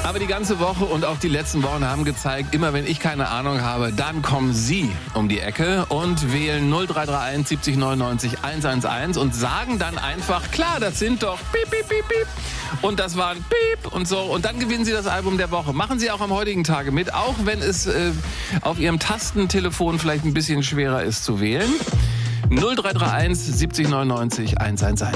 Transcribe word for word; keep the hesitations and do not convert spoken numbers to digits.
Aber die ganze Woche und auch die letzten Wochen haben gezeigt, immer wenn ich keine Ahnung habe, dann kommen Sie um die Ecke und wählen null drei drei eins siebzig neunundneunzig hundertelf und sagen dann einfach, klar, das sind doch piep, piep, piep, piep. Und das war ein Piep und so. Und dann gewinnen Sie das Album der Woche. Machen Sie auch am heutigen Tage mit, auch wenn es äh, auf Ihrem Tastentelefon vielleicht ein bisschen schwerer ist zu wählen. null drei drei eins siebzig neunundneunzig hundertelf.